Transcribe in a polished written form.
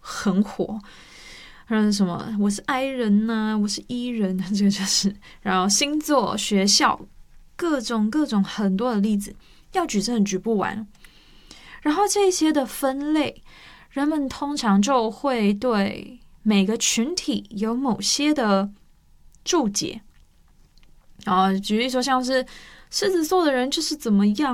很火。什么我是 I 人啊，我是 E 人，这个就是。然后星座、学校，各种很多的例子，要举真的举不完。然后这些的分类，人们通常就会对每个群体有某些的注解。举例说，像是狮子座的人就是怎么样